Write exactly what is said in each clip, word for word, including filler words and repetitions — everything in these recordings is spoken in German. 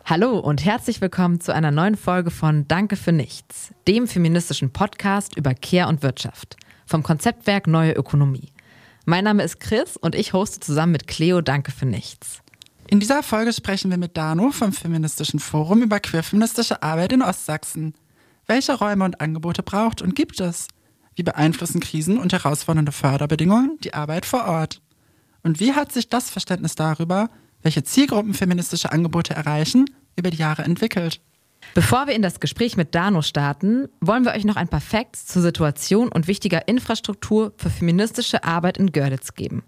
Hallo und herzlich willkommen zu einer neuen Folge von Danke für nichts, dem feministischen Podcast über Care und Wirtschaft vom Konzeptwerk Neue Ökonomie. Mein Name ist Chris und ich hoste zusammen mit Cleo Danke für nichts. In dieser Folge sprechen wir mit Dano vom Feministischen Forum über queerfeministische Arbeit in Ostsachsen. Welche Räume und Angebote braucht und gibt es? Wie beeinflussen Krisen und herausfordernde Förderbedingungen die Arbeit vor Ort? Und wie hat sich das Verständnis darüber, welche Zielgruppen feministische Angebote erreichen, über die Jahre entwickelt? Bevor wir in das Gespräch mit Dano starten, wollen wir euch noch ein paar Facts zur Situation und wichtiger Infrastruktur für feministische Arbeit in Görlitz geben.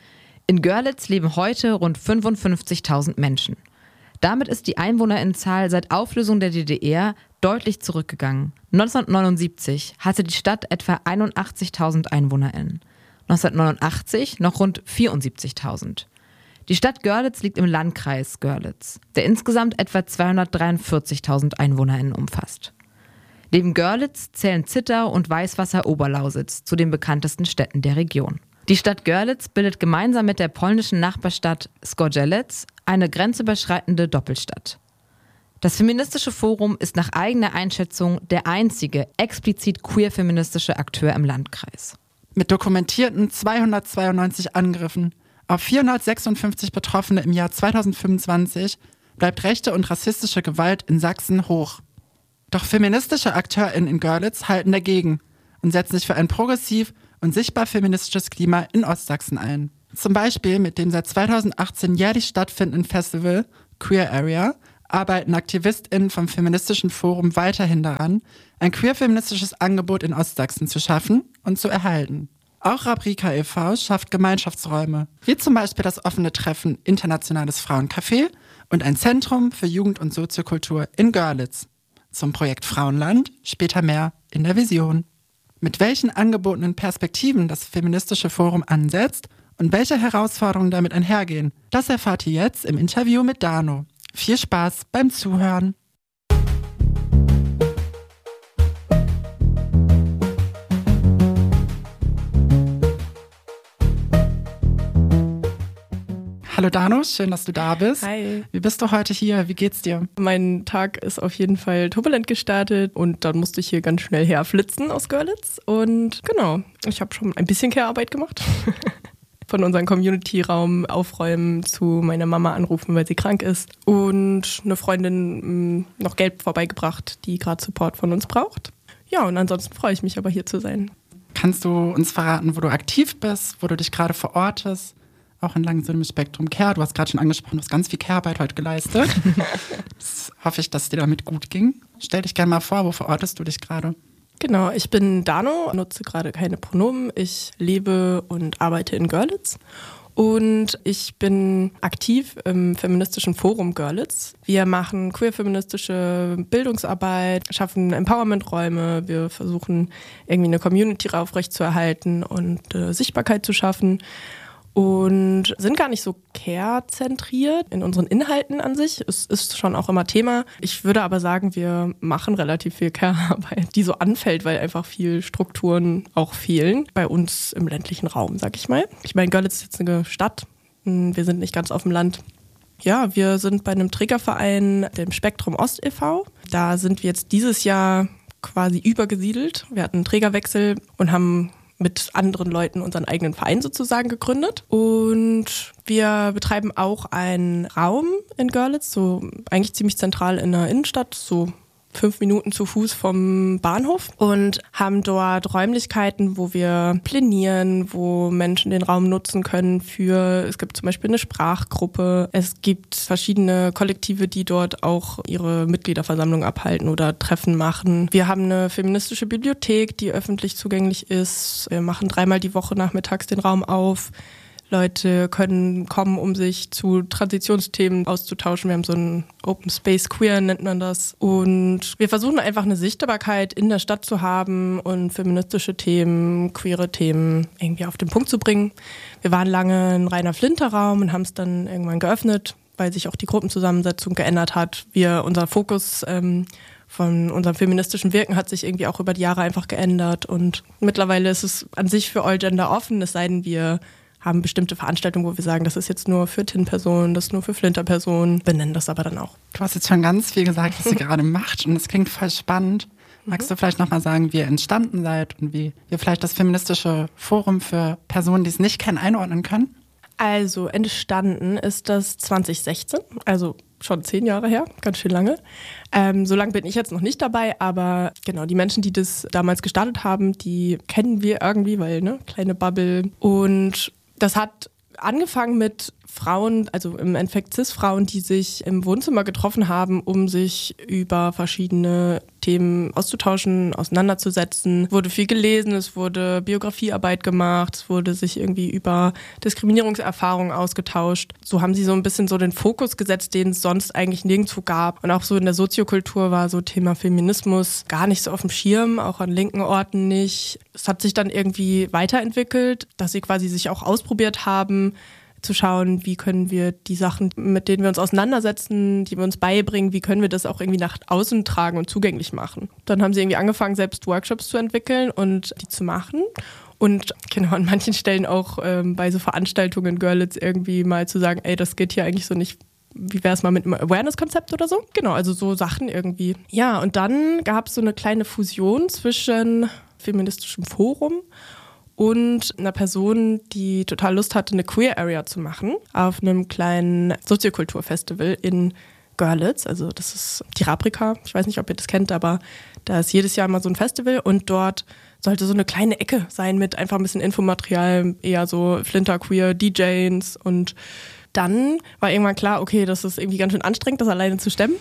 In Görlitz leben heute rund fünfundfünfzigtausend Menschen. Damit ist die Einwohnerinnenzahl seit Auflösung der D D R deutlich zurückgegangen. neunzehnhundertneunundsiebzig hatte die Stadt etwa einundachtzigtausend EinwohnerInnen. neunzehnhundertneunundachtzig noch rund vierundsiebzigtausend. Die Stadt Görlitz liegt im Landkreis Görlitz, der insgesamt etwa zweihundertdreiundvierzigtausend EinwohnerInnen umfasst. Neben Görlitz zählen Zittau und Weißwasser-Oberlausitz zu den bekanntesten Städten der Region. Die Stadt Görlitz bildet gemeinsam mit der polnischen Nachbarstadt Zgorzelec eine grenzüberschreitende Doppelstadt. Das Feministische Forum ist nach eigener Einschätzung der einzige explizit queer-feministische Akteur im Landkreis. Mit dokumentierten zweihundertzweiundneunzig Angriffen auf vierhundertsechsundfünfzig Betroffene im Jahr zweitausendfünfundzwanzig bleibt rechte und rassistische Gewalt in Sachsen hoch. Doch feministische AkteurInnen in Görlitz halten dagegen und setzen sich für ein progressiv und sichtbar feministisches Klima in Ostsachsen ein. Zum Beispiel mit dem seit zweitausendachtzehn jährlich stattfindenden Festival Queer Area arbeiten AktivistInnen vom Feministischen Forum weiterhin daran, ein queer-feministisches Angebot in Ostsachsen zu schaffen und zu erhalten. Auch Rabrika e V schafft Gemeinschaftsräume, wie zum Beispiel das offene Treffen Internationales Frauencafé und ein Zentrum für Jugend- und Soziokultur in Görlitz. Zum Projekt Frauenland später mehr in der Vision. Mit welchen Angeboten und Perspektiven das Feministische Forum ansetzt und welche Herausforderungen damit einhergehen, das erfahrt ihr jetzt im Interview mit Dano. Viel Spaß beim Zuhören. Hallo Dano, schön, dass du da bist. Hi. Wie bist du heute hier? Wie geht's dir? Mein Tag ist auf jeden Fall turbulent gestartet und dann musste ich hier ganz schnell herflitzen aus Görlitz. Und genau, ich habe schon ein bisschen Care-Arbeit gemacht. Von unserem Community-Raum aufräumen zu meiner Mama anrufen, weil sie krank ist. Und eine Freundin mh, noch Geld vorbeigebracht, die gerade Support von uns braucht. Ja, und ansonsten freue ich mich aber hier zu sein. Kannst du uns verraten, wo du aktiv bist, wo du dich gerade verortest? Auch entlang so einem Spektrum Care. Du hast gerade schon angesprochen, du hast ganz viel Care-Arbeit heute geleistet. Das hoffe ich, dass es dir damit gut ging. Stell dich gerne mal vor, wo verortest du dich gerade? Genau, ich bin Dano, nutze gerade keine Pronomen. Ich lebe und arbeite in Görlitz. Und ich bin aktiv im Feministischen Forum Görlitz. Wir machen queer-feministische Bildungsarbeit, schaffen Empowerment-Räume. Wir versuchen irgendwie eine Community aufrechtzuerhalten und äh, Sichtbarkeit zu schaffen. Und sind gar nicht so care-zentriert in unseren Inhalten an sich. Es ist schon auch immer Thema. Ich würde aber sagen, wir machen relativ viel Care-Arbeit, die so anfällt, weil einfach viel Strukturen auch fehlen. Bei uns im ländlichen Raum, sag ich mal. Ich meine, Görlitz ist jetzt eine Stadt. Wir sind nicht ganz auf dem Land. Ja, wir sind bei einem Trägerverein, dem Spektrum Ost e V Da sind wir jetzt dieses Jahr quasi übergesiedelt. Wir hatten einen Trägerwechsel und haben mit anderen Leuten unseren eigenen Verein sozusagen gegründet. Und wir betreiben auch einen Raum in Görlitz, so eigentlich ziemlich zentral in der Innenstadt, so fünf Minuten zu Fuß vom Bahnhof und haben dort Räumlichkeiten, wo wir plänieren, wo Menschen den Raum nutzen können für, es gibt zum Beispiel eine Sprachgruppe, es gibt verschiedene Kollektive, die dort auch ihre Mitgliederversammlung abhalten oder Treffen machen. Wir haben eine feministische Bibliothek, die öffentlich zugänglich ist. Wir machen dreimal die Woche nachmittags den Raum auf. Leute können kommen, um sich zu Transitionsthemen auszutauschen. Wir haben so ein Open Space Queer, nennt man das. Und wir versuchen einfach eine Sichtbarkeit in der Stadt zu haben und feministische Themen, queere Themen irgendwie auf den Punkt zu bringen. Wir waren lange ein reiner Flinterraum und haben es dann irgendwann geöffnet, weil sich auch die Gruppenzusammensetzung geändert hat. Wir, unser Fokus ähm, von unserem feministischen Wirken hat sich irgendwie auch über die Jahre einfach geändert. Und mittlerweile ist es an sich für All Gender offen, es sei denn, wir haben bestimmte Veranstaltungen, wo wir sagen, das ist jetzt nur für T I N-Personen, das ist nur für Flinter-Personen, benennen das aber dann auch. Du hast jetzt schon ganz viel gesagt, was ihr gerade macht und es klingt voll spannend. Magst du vielleicht nochmal sagen, wie ihr entstanden seid und wie wir vielleicht das feministische Forum für Personen, die es nicht kennen, einordnen können? Also entstanden ist das zwanzig sechzehn, also schon zehn Jahre her, ganz schön lange. Ähm, so lange bin ich jetzt noch nicht dabei, aber genau, die Menschen, die das damals gestartet haben, die kennen wir irgendwie, weil, ne, kleine Bubble. Und das hat angefangen mit Frauen, also im Endeffekt Cis-Frauen, die sich im Wohnzimmer getroffen haben, um sich über verschiedene Themen auszutauschen, auseinanderzusetzen. Es wurde viel gelesen, es wurde Biografiearbeit gemacht, es wurde sich irgendwie über Diskriminierungserfahrungen ausgetauscht. So haben sie so ein bisschen so den Fokus gesetzt, den es sonst eigentlich nirgendwo gab. Und auch so in der Soziokultur war so Thema Feminismus gar nicht so auf dem Schirm, auch an linken Orten nicht. Es hat sich dann irgendwie weiterentwickelt, dass sie quasi sich auch ausprobiert haben, zu schauen, wie können wir die Sachen, mit denen wir uns auseinandersetzen, die wir uns beibringen, wie können wir das auch irgendwie nach außen tragen und zugänglich machen. Dann haben sie irgendwie angefangen, selbst Workshops zu entwickeln und die zu machen. Und genau, an manchen Stellen auch ähm, bei so Veranstaltungen in Görlitz irgendwie mal zu sagen, ey, das geht hier eigentlich so nicht. Wie wäre es mal mit einem Awareness-Konzept oder so? Genau, also so Sachen irgendwie. Ja, und dann gab es so eine kleine Fusion zwischen feministischem Forum und einer Person, die total Lust hatte, eine Queer Area zu machen, auf einem kleinen Soziokulturfestival in Görlitz. Also das ist die Rabrika. Ich weiß nicht, ob ihr das kennt, aber da ist jedes Jahr mal so ein Festival und dort sollte so eine kleine Ecke sein mit einfach ein bisschen Infomaterial, eher so Flinter-Queer, D Js. Und dann war irgendwann klar, okay, das ist irgendwie ganz schön anstrengend, das alleine zu stemmen.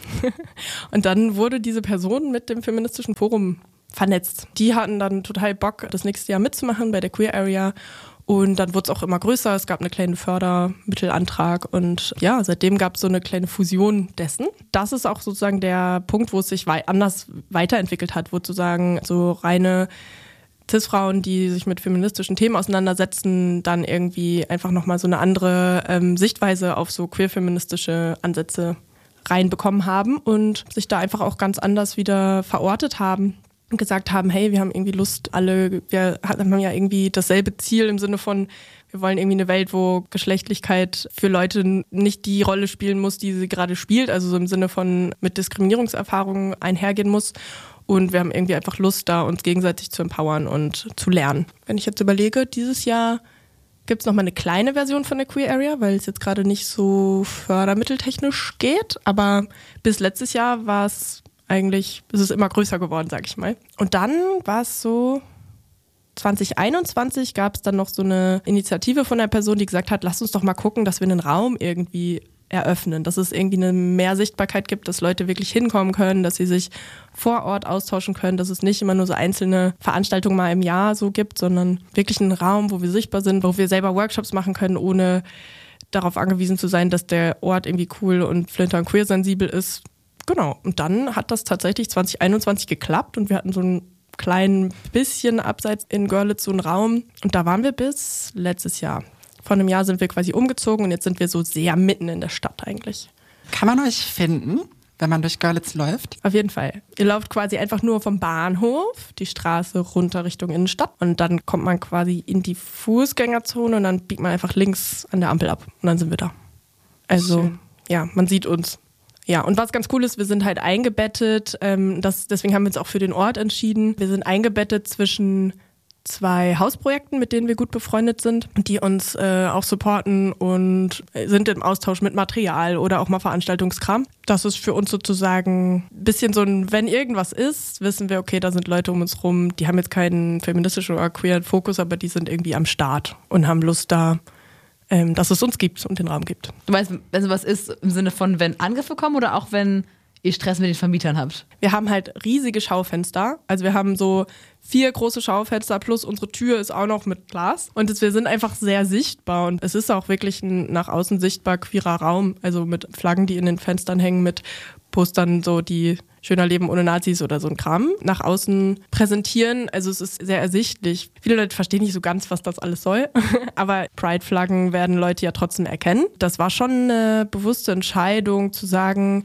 Und dann wurde diese Person mit dem feministischen Forum vernetzt. Die hatten dann total Bock, das nächste Jahr mitzumachen bei der Queer Area. Und dann wurde es auch immer größer. Es gab einen kleinen Fördermittelantrag und ja, seitdem gab es so eine kleine Fusion dessen. Das ist auch sozusagen der Punkt, wo es sich wei- anders weiterentwickelt hat, wo sozusagen so reine Cis-Frauen, die sich mit feministischen Themen auseinandersetzen, dann irgendwie einfach nochmal so eine andere ähm, Sichtweise auf so queer-feministische Ansätze reinbekommen haben und sich da einfach auch ganz anders wieder verortet haben. Und gesagt haben, hey, wir haben irgendwie Lust, alle, wir haben ja irgendwie dasselbe Ziel im Sinne von, wir wollen irgendwie eine Welt, wo Geschlechtlichkeit für Leute nicht die Rolle spielen muss, die sie gerade spielt, also so im Sinne von mit Diskriminierungserfahrungen einhergehen muss. Und wir haben irgendwie einfach Lust, da uns gegenseitig zu empowern und zu lernen. Wenn ich jetzt überlege, dieses Jahr gibt es nochmal eine kleine Version von der Queer Area, weil es jetzt gerade nicht so fördermitteltechnisch geht, aber bis letztes Jahr war es eigentlich, ist es immer größer geworden, sag ich mal. Und dann war es so, zwanzig einundzwanzig gab es dann noch so eine Initiative von einer Person, die gesagt hat, lasst uns doch mal gucken, dass wir einen Raum irgendwie eröffnen, dass es irgendwie eine mehr Sichtbarkeit gibt, dass Leute wirklich hinkommen können, dass sie sich vor Ort austauschen können, dass es nicht immer nur so einzelne Veranstaltungen mal im Jahr so gibt, sondern wirklich einen Raum, wo wir sichtbar sind, wo wir selber Workshops machen können, ohne darauf angewiesen zu sein, dass der Ort irgendwie cool und flinter und queer sensibel ist. Genau, und dann hat das tatsächlich zwanzig einundzwanzig geklappt und wir hatten so ein klein bisschen abseits in Görlitz so einen Raum und da waren wir bis letztes Jahr. Vor einem Jahr sind wir quasi umgezogen und jetzt sind wir so sehr mitten in der Stadt eigentlich. Kann man euch finden, wenn man durch Görlitz läuft? Auf jeden Fall. Ihr lauft quasi einfach nur vom Bahnhof die Straße runter Richtung Innenstadt und dann kommt man quasi in die Fußgängerzone und dann biegt man einfach links an der Ampel ab und dann sind wir da. Also schön. Ja, man sieht uns. Ja, und was ganz cool ist, wir sind halt eingebettet, ähm, das, deswegen haben wir uns auch für den Ort entschieden. Wir sind eingebettet zwischen zwei Hausprojekten, mit denen wir gut befreundet sind, die uns äh, auch supporten und sind im Austausch mit Material oder auch mal Veranstaltungskram. Das ist für uns sozusagen ein bisschen so ein, wenn irgendwas ist, wissen wir, okay, da sind Leute um uns rum, die haben jetzt keinen feministischen oder queeren Fokus, aber die sind irgendwie am Start und haben Lust da, ähm, dass es uns gibt und den Raum gibt. Du meinst, wenn sowas ist, im Sinne von, wenn Angriffe kommen oder auch wenn ihr Stress mit den Vermietern habt? Wir haben halt riesige Schaufenster. Also wir haben so vier große Schaufenster plus unsere Tür ist auch noch mit Glas. Und das, wir sind einfach sehr sichtbar und es ist auch wirklich ein nach außen sichtbar queerer Raum. Also mit Flaggen, die in den Fenstern hängen, mit Postern, so die Schöner Leben ohne Nazis oder so ein Kram nach außen präsentieren. Also es ist sehr ersichtlich. Viele Leute verstehen nicht so ganz, was das alles soll. Aber Pride-Flaggen werden Leute ja trotzdem erkennen. Das war schon eine bewusste Entscheidung zu sagen,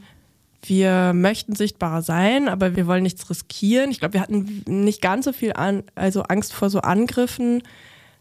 wir möchten sichtbarer sein, aber wir wollen nichts riskieren. Ich glaube, wir hatten nicht ganz so viel an, also Angst vor so Angriffen,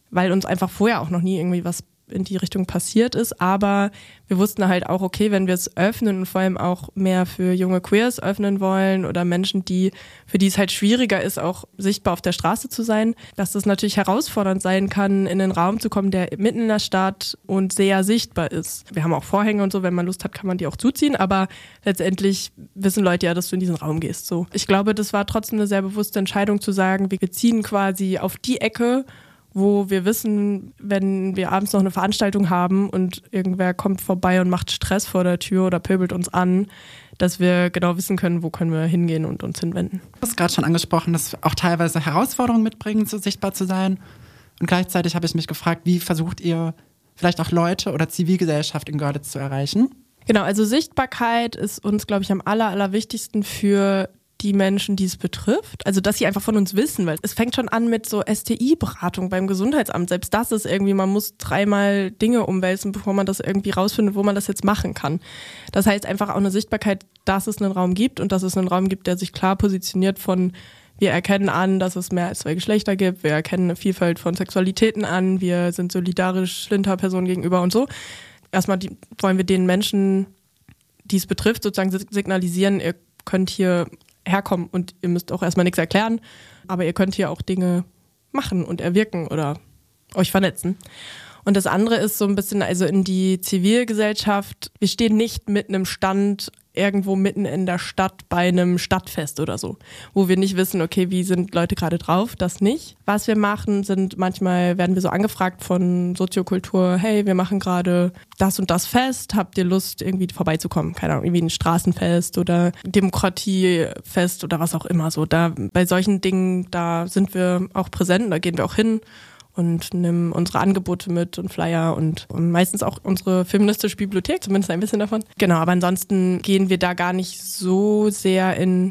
weil uns einfach vorher auch noch nie irgendwie was in die Richtung passiert ist, aber wir wussten halt auch, okay, wenn wir es öffnen und vor allem auch mehr für junge Queers öffnen wollen oder Menschen, die für die es halt schwieriger ist, auch sichtbar auf der Straße zu sein, dass das natürlich herausfordernd sein kann, in einen Raum zu kommen, der mitten in der Stadt und sehr sichtbar ist. Wir haben auch Vorhänge und so, wenn man Lust hat, kann man die auch zuziehen, aber letztendlich wissen Leute ja, dass du in diesen Raum gehst. So. Ich glaube, das war trotzdem eine sehr bewusste Entscheidung zu sagen, wir ziehen quasi auf die Ecke, wo wir wissen, wenn wir abends noch eine Veranstaltung haben und irgendwer kommt vorbei und macht Stress vor der Tür oder pöbelt uns an, dass wir genau wissen können, wo können wir hingehen und uns hinwenden. Du hast gerade schon angesprochen, dass auch teilweise Herausforderungen mitbringen, so sichtbar zu sein. Und gleichzeitig habe ich mich gefragt, wie versucht ihr vielleicht auch Leute oder Zivilgesellschaft in Görlitz zu erreichen? Genau, also Sichtbarkeit ist uns, glaube ich, am aller, allerwichtigsten für die Menschen, die es betrifft. Also, dass sie einfach von uns wissen, weil es fängt schon an mit so S T I-Beratung beim Gesundheitsamt. Selbst das ist irgendwie, man muss dreimal Dinge umwälzen, bevor man das irgendwie rausfindet, wo man das jetzt machen kann. Das heißt einfach auch eine Sichtbarkeit, dass es einen Raum gibt und dass es einen Raum gibt, der sich klar positioniert von, wir erkennen an, dass es mehr als zwei Geschlechter gibt, wir erkennen eine Vielfalt von Sexualitäten an, wir sind solidarisch Schlinter-Personen gegenüber und so. Erstmal die, wollen wir den Menschen, die es betrifft, sozusagen signalisieren, ihr könnt hier herkommen und ihr müsst auch erstmal nichts erklären, aber ihr könnt hier auch Dinge machen und erwirken oder euch vernetzen. Und das andere ist so ein bisschen also in die Zivilgesellschaft. Wir stehen nicht mit einem Stand irgendwo mitten in der Stadt bei einem Stadtfest oder so, wo wir nicht wissen, okay, wie sind Leute gerade drauf, das nicht. Was wir machen, sind manchmal werden wir so angefragt von Soziokultur, hey, wir machen gerade das und das Fest, habt ihr Lust irgendwie vorbeizukommen? Keine Ahnung, irgendwie ein Straßenfest oder Demokratiefest oder was auch immer so. Da bei solchen Dingen, da sind wir auch präsent, da gehen wir auch hin und nehmen unsere Angebote mit und Flyer und, und meistens auch unsere feministische Bibliothek, zumindest ein bisschen davon. Genau, aber ansonsten gehen wir da gar nicht so sehr in,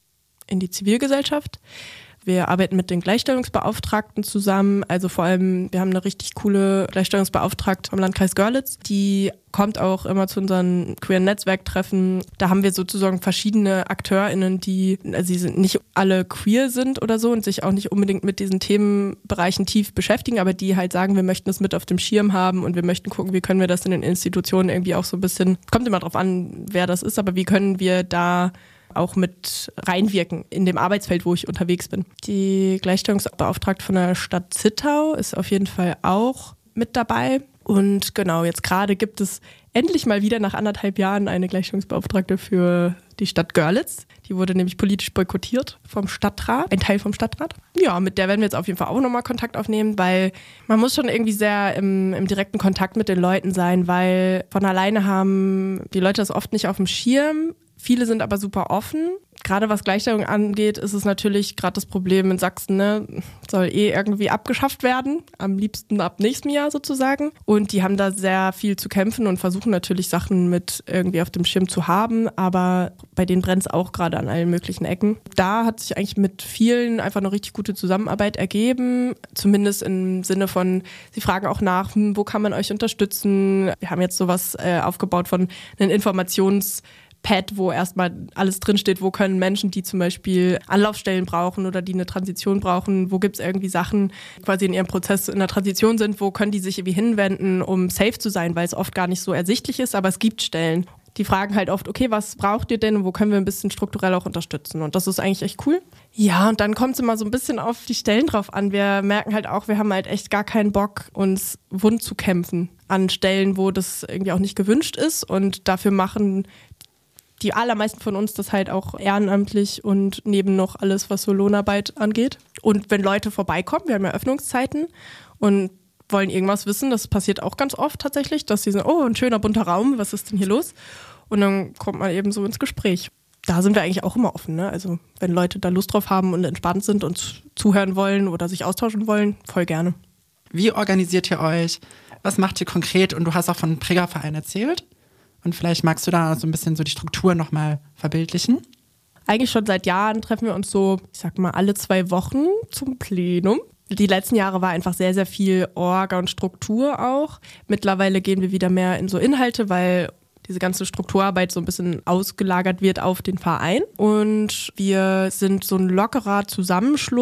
in die Zivilgesellschaft. Wir arbeiten mit den Gleichstellungsbeauftragten zusammen, also vor allem, wir haben eine richtig coole Gleichstellungsbeauftragte vom Landkreis Görlitz, die kommt auch immer zu unseren queeren Netzwerktreffen. Da haben wir sozusagen verschiedene AkteurInnen, die, also sie sind nicht alle queer sind oder so und sich auch nicht unbedingt mit diesen Themenbereichen tief beschäftigen, aber die halt sagen, wir möchten es mit auf dem Schirm haben und wir möchten gucken, wie können wir das in den Institutionen irgendwie auch so ein bisschen, kommt immer drauf an, wer das ist, aber wie können wir da auch mit reinwirken in dem Arbeitsfeld, wo ich unterwegs bin. Die Gleichstellungsbeauftragte von der Stadt Zittau ist auf jeden Fall auch mit dabei. Und genau, jetzt gerade gibt es endlich mal wieder nach anderthalb Jahren eine Gleichstellungsbeauftragte für die Stadt Görlitz. Die wurde nämlich politisch boykottiert vom Stadtrat, ein Teil vom Stadtrat. Ja, mit der werden wir jetzt auf jeden Fall auch nochmal Kontakt aufnehmen, weil man muss schon irgendwie sehr im, im direkten Kontakt mit den Leuten sein, weil von alleine haben die Leute das oft nicht auf dem Schirm. Viele sind aber super offen. Gerade was Gleichstellung angeht, ist es natürlich gerade das Problem in Sachsen, ne, soll eh irgendwie abgeschafft werden, am liebsten ab nächstem Jahr sozusagen. Und die haben da sehr viel zu kämpfen und versuchen natürlich Sachen mit irgendwie auf dem Schirm zu haben, aber bei denen brennt es auch gerade an allen möglichen Ecken. Da hat sich eigentlich mit vielen einfach eine richtig gute Zusammenarbeit ergeben, zumindest im Sinne von, sie fragen auch nach, hm, wo kann man euch unterstützen? Wir haben jetzt sowas äh, aufgebaut von einem Informations- Pad, wo erstmal alles drinsteht, wo können Menschen, die zum Beispiel Anlaufstellen brauchen oder die eine Transition brauchen, wo gibt es irgendwie Sachen, die quasi in ihrem Prozess in der Transition sind, wo können die sich irgendwie hinwenden, um safe zu sein, weil es oft gar nicht so ersichtlich ist, aber es gibt Stellen. Die fragen halt oft, okay, was braucht ihr denn und wo können wir ein bisschen strukturell auch unterstützen? Und das ist eigentlich echt cool. Ja, und dann kommt es immer so ein bisschen auf die Stellen drauf an. Wir merken halt auch, wir haben halt echt gar keinen Bock, uns wund zu kämpfen an Stellen, wo das irgendwie auch nicht gewünscht ist und dafür machen die allermeisten von uns das halt auch ehrenamtlich und neben noch alles, was so Lohnarbeit angeht. Und wenn Leute vorbeikommen, wir haben ja Öffnungszeiten und wollen irgendwas wissen, das passiert auch ganz oft tatsächlich, dass sie sagen, oh, ein schöner bunter Raum, was ist denn hier los? Und dann kommt man eben so ins Gespräch. Da sind wir eigentlich auch immer offen, ne? Also wenn Leute da Lust drauf haben und entspannt sind und zuhören wollen oder sich austauschen wollen, voll gerne. Wie organisiert ihr euch? Was macht ihr konkret? Und du hast auch von einem Trägerverein erzählt. Und vielleicht magst du da so ein bisschen so die Struktur nochmal verbildlichen? Eigentlich schon seit Jahren treffen wir uns so, ich sag mal, alle zwei Wochen zum Plenum. Die letzten Jahre war einfach sehr, sehr viel Orga und Struktur auch. Mittlerweile gehen wir wieder mehr in so Inhalte, weil diese ganze Strukturarbeit so ein bisschen ausgelagert wird auf den Verein. Und wir sind so ein lockerer Zusammenschluss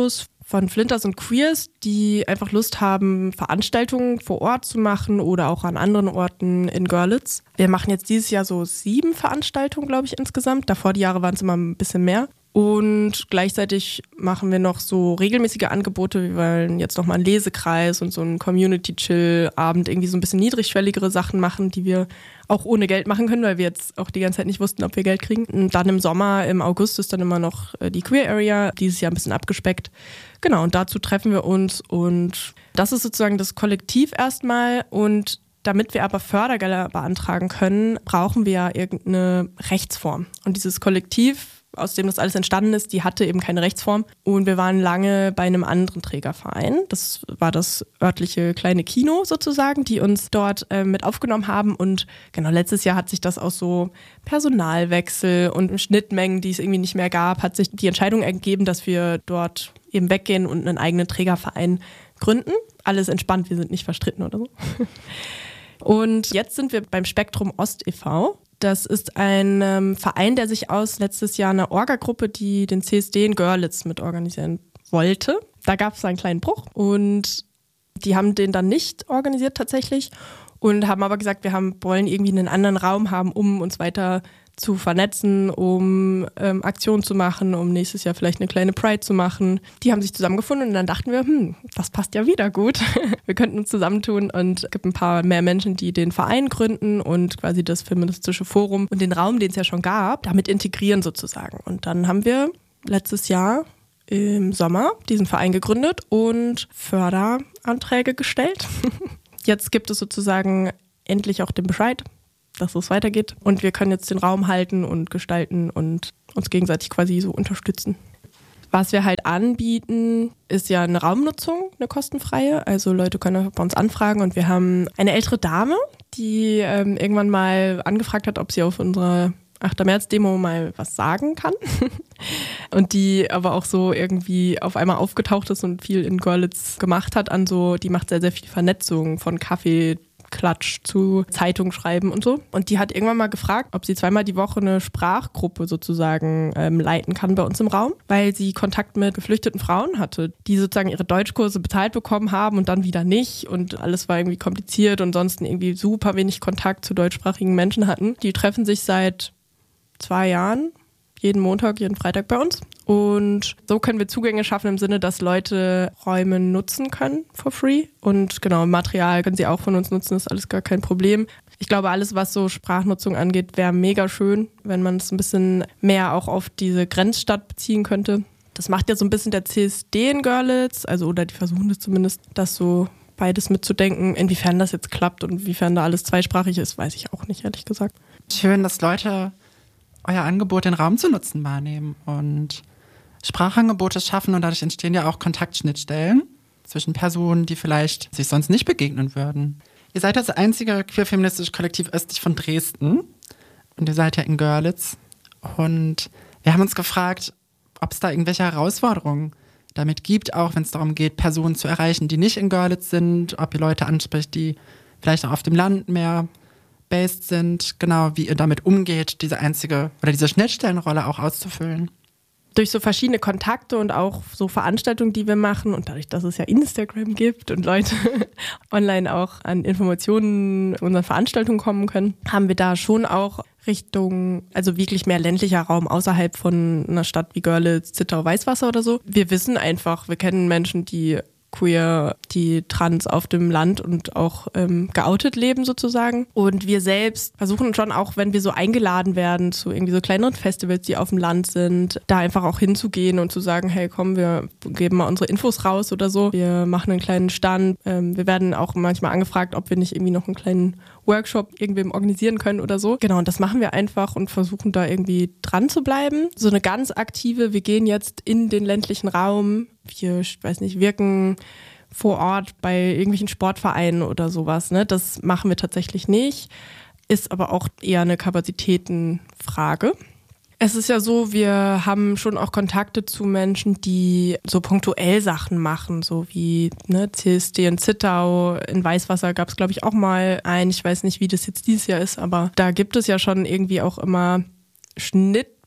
von Flinters und Queers, die einfach Lust haben, Veranstaltungen vor Ort zu machen oder auch an anderen Orten in Görlitz. Wir machen jetzt dieses Jahr so sieben Veranstaltungen, glaube ich, insgesamt. Davor die Jahre waren es immer ein bisschen mehr. Und gleichzeitig machen wir noch so regelmäßige Angebote. Wir wollen jetzt nochmal einen Lesekreis und so einen Community-Chill-Abend, irgendwie so ein bisschen niedrigschwelligere Sachen machen, die wir auch ohne Geld machen können, weil wir jetzt auch die ganze Zeit nicht wussten, ob wir Geld kriegen. Und dann im Sommer, im August ist dann immer noch die Queer Area, dieses Jahr ein bisschen abgespeckt. Genau, und dazu treffen wir uns und das ist sozusagen das Kollektiv erstmal. Und damit wir aber Fördergelder beantragen können, brauchen wir ja irgendeine Rechtsform. Und dieses Kollektiv, aus dem das alles entstanden ist, die hatte eben keine Rechtsform. Und wir waren lange bei einem anderen Trägerverein. Das war das örtliche kleine Kino sozusagen, die uns dort äh, mit aufgenommen haben. Und genau letztes Jahr hat sich das aus so Personalwechsel und Schnittmengen, die es irgendwie nicht mehr gab, hat sich die Entscheidung ergeben, dass wir dort eben weggehen und einen eigenen Trägerverein gründen. Alles entspannt, wir sind nicht verstritten oder so. Und jetzt sind wir beim Spektrum Ost e V Das ist ein ähm, Verein, der sich aus letztes Jahr einer Orga-Gruppe, die den C S D in Görlitz mit organisieren wollte. Da gab es einen kleinen Bruch und die haben den dann nicht organisiert tatsächlich und haben aber gesagt, wir haben, wollen irgendwie einen anderen Raum haben, um uns weiter zu vernetzen, um ähm, Aktionen zu machen, um nächstes Jahr vielleicht eine kleine Pride zu machen. Die haben sich zusammengefunden und dann dachten wir, hm, das passt ja wieder gut. Wir könnten uns zusammentun und es gibt ein paar mehr Menschen, die den Verein gründen und quasi das feministische Forum und den Raum, den es ja schon gab, damit integrieren sozusagen. Und dann haben wir letztes Jahr im Sommer diesen Verein gegründet und Förderanträge gestellt. Jetzt gibt es sozusagen endlich auch den Bescheid, dass es weitergeht. Und wir können jetzt den Raum halten und gestalten und uns gegenseitig quasi so unterstützen. Was wir halt anbieten, ist ja eine Raumnutzung, eine kostenfreie. Also Leute können bei uns anfragen und wir haben eine ältere Dame, die ähm, irgendwann mal angefragt hat, ob sie auf unserer achter März Demo mal was sagen kann. Und die aber auch so irgendwie auf einmal aufgetaucht ist und viel in Görlitz gemacht hat an so, die macht sehr, sehr viel Vernetzung von Kaffee, Klatsch zu Zeitung schreiben und so. Und die hat irgendwann mal gefragt, ob sie zweimal die Woche eine Sprachgruppe sozusagen ähm, leiten kann bei uns im Raum, weil sie Kontakt mit geflüchteten Frauen hatte, die sozusagen ihre Deutschkurse bezahlt bekommen haben und dann wieder nicht. Und alles war irgendwie kompliziert und sonst irgendwie super wenig Kontakt zu deutschsprachigen Menschen hatten. Die treffen sich seit zwei Jahren, jeden Montag, jeden Freitag bei uns. Und so können wir Zugänge schaffen im Sinne, dass Leute Räume nutzen können for free. Und genau, Material können sie auch von uns nutzen, ist alles gar kein Problem. Ich glaube, alles, was so Sprachnutzung angeht, wäre mega schön, wenn man es ein bisschen mehr auch auf diese Grenzstadt beziehen könnte. Das macht ja so ein bisschen der C S D in Görlitz, also oder die versuchen das zumindest, das so beides mitzudenken. Inwiefern das jetzt klappt und inwiefern da alles zweisprachig ist, weiß ich auch nicht, ehrlich gesagt. Schön, dass Leute euer Angebot, den Raum zu nutzen, wahrnehmen und Sprachangebote schaffen und dadurch entstehen ja auch Kontaktschnittstellen zwischen Personen, die vielleicht sich sonst nicht begegnen würden. Ihr seid das einzige queer-feministische Kollektiv östlich von Dresden und ihr seid ja in Görlitz und wir haben uns gefragt, ob es da irgendwelche Herausforderungen damit gibt, auch wenn es darum geht, Personen zu erreichen, die nicht in Görlitz sind, ob ihr Leute anspricht, die vielleicht auch auf dem Land mehr based sind, genau, wie ihr damit umgeht, diese einzige oder diese Schnittstellenrolle auch auszufüllen. Durch so verschiedene Kontakte und auch so Veranstaltungen, die wir machen und dadurch, dass es ja Instagram gibt und Leute online auch an Informationen zu unseren Veranstaltungen kommen können, haben wir da schon auch Richtung, also wirklich mehr ländlicher Raum außerhalb von einer Stadt wie Görlitz, Zittau, Weißwasser oder so. Wir wissen einfach, wir kennen Menschen, die queer, die trans auf dem Land und auch ähm, geoutet leben sozusagen. Und wir selbst versuchen schon auch, wenn wir so eingeladen werden zu irgendwie so kleineren Festivals, die auf dem Land sind, da einfach auch hinzugehen und zu sagen, hey komm, wir geben mal unsere Infos raus oder so. Wir machen einen kleinen Stand. Ähm, wir werden auch manchmal angefragt, ob wir nicht irgendwie noch einen kleinen Workshop irgendwem organisieren können oder so. Genau, und das machen wir einfach und versuchen da irgendwie dran zu bleiben. So eine ganz aktive, wir gehen jetzt in den ländlichen Raum, wir, ich weiß nicht, wirken vor Ort bei irgendwelchen Sportvereinen oder sowas, ne? Das machen wir tatsächlich nicht, ist aber auch eher eine Kapazitätenfrage. Es ist ja so, wir haben schon auch Kontakte zu Menschen, die so punktuell Sachen machen, so wie ne, C S D in Zittau, in Weißwasser gab es glaube ich auch mal ein, ich weiß nicht, wie das jetzt dieses Jahr ist, aber da gibt es ja schon irgendwie auch immer Schnitt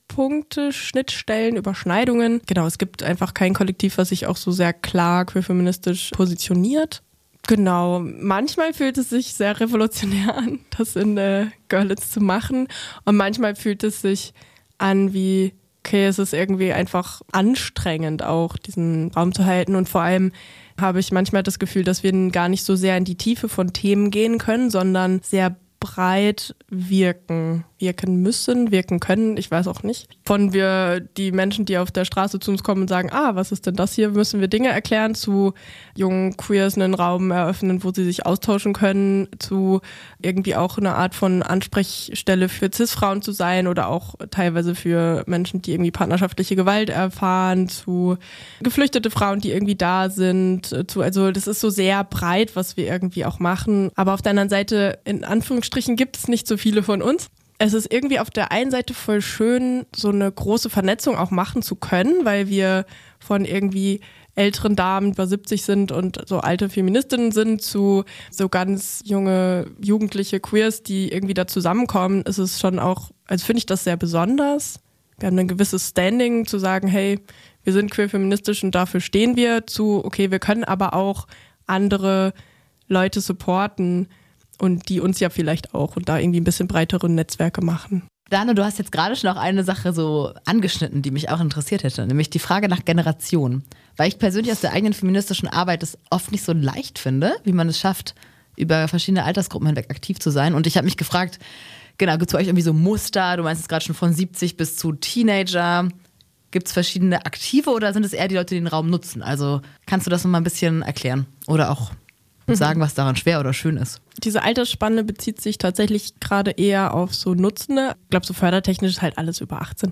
Punkte, Schnittstellen, Überschneidungen. Genau, es gibt einfach kein Kollektiv, was sich auch so sehr klar queer-feministisch positioniert. Genau, manchmal fühlt es sich sehr revolutionär an, das in äh, Görlitz zu machen. Und manchmal fühlt es sich an wie, okay, es ist irgendwie einfach anstrengend auch, diesen Raum zu halten. Und vor allem habe ich manchmal das Gefühl, dass wir gar nicht so sehr in die Tiefe von Themen gehen können, sondern sehr breit wirken, wirken müssen, wirken können, ich weiß auch nicht. Von wir, die Menschen, die auf der Straße zu uns kommen und sagen, ah, was ist denn das hier, müssen wir Dinge erklären, zu jungen Queers einen Raum eröffnen, wo sie sich austauschen können, zu irgendwie auch eine Art von Ansprechstelle für Cis-Frauen zu sein oder auch teilweise für Menschen, die irgendwie partnerschaftliche Gewalt erfahren, zu geflüchtete Frauen, die irgendwie da sind, zu, also das ist so sehr breit, was wir irgendwie auch machen. Aber auf der anderen Seite, in Anführungsstrichen, gibt es nicht so viele von uns. Es ist irgendwie auf der einen Seite voll schön, so eine große Vernetzung auch machen zu können, weil wir von irgendwie älteren Damen über siebzig sind und so alte Feministinnen sind zu so ganz junge jugendliche Queers, die irgendwie da zusammenkommen, ist es schon auch, also finde ich das sehr besonders. Wir haben ein gewisses Standing zu sagen, hey, wir sind queer-feministisch und dafür stehen wir, zu, okay, wir können aber auch andere Leute supporten und die uns ja vielleicht auch und da irgendwie ein bisschen breitere Netzwerke machen. Dano, du hast jetzt gerade schon auch eine Sache so angeschnitten, die mich auch interessiert hätte, nämlich die Frage nach Generation. Weil ich persönlich aus der eigenen feministischen Arbeit es oft nicht so leicht finde, wie man es schafft, über verschiedene Altersgruppen hinweg aktiv zu sein. Und ich habe mich gefragt, genau, gibt es bei euch irgendwie so Muster? Du meinst es gerade schon von siebzig bis zu Teenager. Gibt es verschiedene Aktive oder sind es eher die Leute, die den Raum nutzen? Also kannst du das noch mal ein bisschen erklären oder auch sagen, was daran schwer oder schön ist? Diese Altersspanne bezieht sich tatsächlich gerade eher auf so Nutzende. Ich glaube, so fördertechnisch ist halt alles über achtzehn.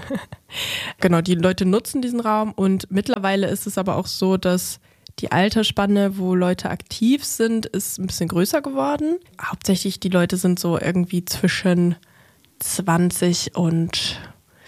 Genau, die Leute nutzen diesen Raum und mittlerweile ist es aber auch so, dass die Altersspanne, wo Leute aktiv sind, ist ein bisschen größer geworden. Hauptsächlich die Leute sind so irgendwie zwischen zwanzig und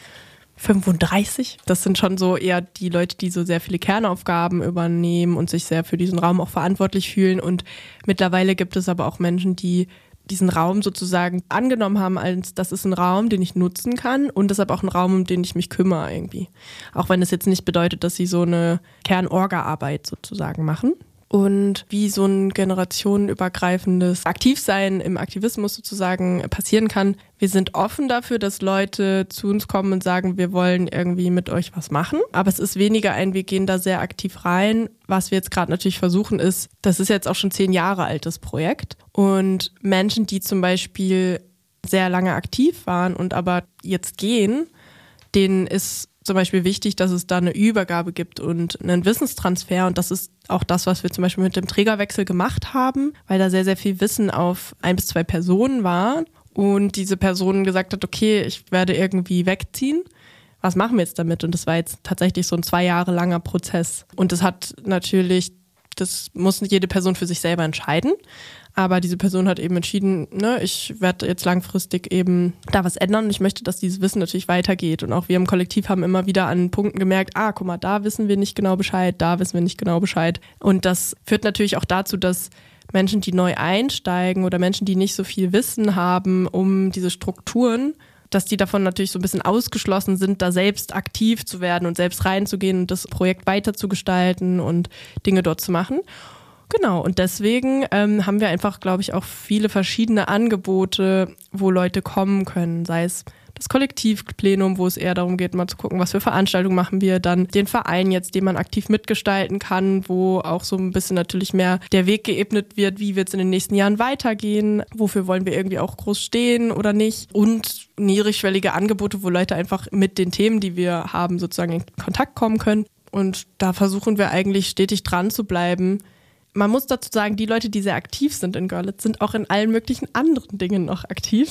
fünfunddreißig. Das sind schon so eher die Leute, die so sehr viele Kernaufgaben übernehmen und sich sehr für diesen Raum auch verantwortlich fühlen. Und mittlerweile gibt es aber auch Menschen, die diesen Raum sozusagen angenommen haben, als das ist ein Raum, den ich nutzen kann und das ist aber auch ein Raum, um den ich mich kümmere irgendwie. Auch wenn es jetzt nicht bedeutet, dass sie so eine Kernorga-Arbeit sozusagen machen. Und wie so ein generationenübergreifendes Aktivsein im Aktivismus sozusagen passieren kann. Wir sind offen dafür, dass Leute zu uns kommen und sagen, wir wollen irgendwie mit euch was machen. Aber es ist weniger ein, wir gehen da sehr aktiv rein. Was wir jetzt gerade natürlich versuchen ist, das ist jetzt auch schon zehn Jahre altes Projekt. Und Menschen, die zum Beispiel sehr lange aktiv waren und aber jetzt gehen, denen ist zum Beispiel wichtig, dass es da eine Übergabe gibt und einen Wissenstransfer und das ist auch das, was wir zum Beispiel mit dem Trägerwechsel gemacht haben, weil da sehr, sehr viel Wissen auf ein bis zwei Personen war und diese Person gesagt hat, okay, ich werde irgendwie wegziehen. Was machen wir jetzt damit? Und das war jetzt tatsächlich so ein zwei Jahre langer Prozess. Und das hat natürlich, das muss nicht jede Person für sich selber entscheiden. Aber diese Person hat eben entschieden, ne, ich werde jetzt langfristig eben da was ändern. Ich möchte, dass dieses Wissen natürlich weitergeht. Und auch wir im Kollektiv haben immer wieder an Punkten gemerkt, ah, guck mal, da wissen wir nicht genau Bescheid, da wissen wir nicht genau Bescheid. Und das führt natürlich auch dazu, dass Menschen, die neu einsteigen oder Menschen, die nicht so viel Wissen haben um diese Strukturen, dass die davon natürlich so ein bisschen ausgeschlossen sind, da selbst aktiv zu werden und selbst reinzugehen und das Projekt weiterzugestalten und Dinge dort zu machen. Genau, und deswegen ähm, haben wir einfach, glaube ich, auch viele verschiedene Angebote, wo Leute kommen können, sei es das Kollektivplenum, wo es eher darum geht, mal zu gucken, was für Veranstaltungen machen wir, dann den Verein jetzt, den man aktiv mitgestalten kann, wo auch so ein bisschen natürlich mehr der Weg geebnet wird, wie wird es in den nächsten Jahren weitergehen, wofür wollen wir irgendwie auch groß stehen oder nicht und niedrigschwellige Angebote, wo Leute einfach mit den Themen, die wir haben, sozusagen in Kontakt kommen können und da versuchen wir eigentlich stetig dran zu bleiben. Man muss dazu sagen, die Leute, die sehr aktiv sind in Görlitz, sind auch in allen möglichen anderen Dingen noch aktiv.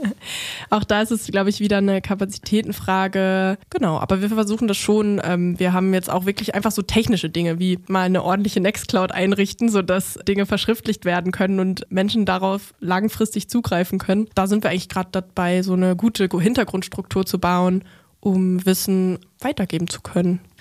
Auch da ist es, glaube ich, wieder eine Kapazitätenfrage. Genau, aber wir versuchen das schon. Wir haben jetzt auch wirklich einfach so technische Dinge, wie mal eine ordentliche Nextcloud einrichten, sodass Dinge verschriftlicht werden können und Menschen darauf langfristig zugreifen können. Da sind wir eigentlich gerade dabei, so eine gute Hintergrundstruktur zu bauen, um Wissen weitergeben zu können.